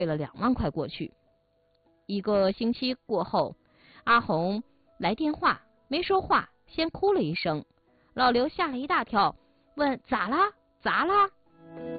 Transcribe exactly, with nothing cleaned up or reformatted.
汇了两万块过去。一个星期过后，阿红来电话，没说话，先哭了一声。老刘吓了一大跳，问咋啦？咋啦？